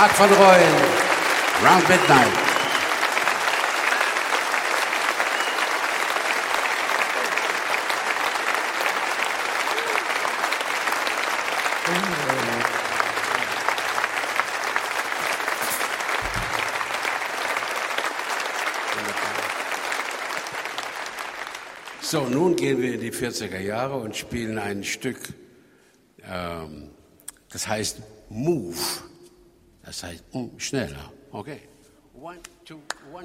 Marc van Rooyen, Round Midnight. So, nun gehen wir in die 40er Jahre und spielen ein Stück, das heißt Move. Das heißt schneller. Okay. 1, 2, 1.